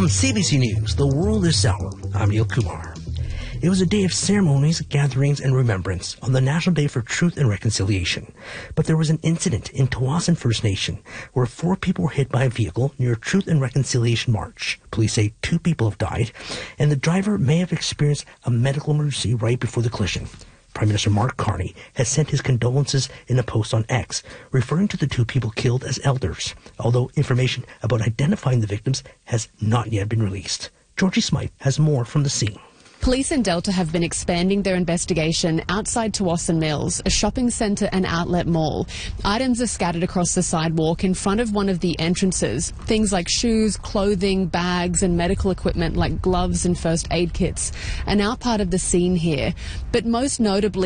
From CBC News, The World is Sour, I'm Neil Kumar. It was a day of ceremonies, gatherings, and remembrance on the National Day for Truth and Reconciliation. But there was an incident in Tsawwassen First Nation where 4 people were hit by a vehicle near a Truth and Reconciliation march. Police say 2 people have died, and the driver may have experienced a medical emergency right before the collision. Prime Minister Mark Carney has sent his condolences in a post on X, referring to the 2 people killed as elders, although information about identifying the victims has not yet been released. Georgie Smythe has more from the scene. Police in Delta have been expanding their investigation outside Tsawwassen Mills, a shopping centre and outlet mall. Items are scattered across the sidewalk in front of one of the entrances. Things like shoes, clothing, bags and medical equipment like gloves and first aid kits are now part of the scene here. But most notably,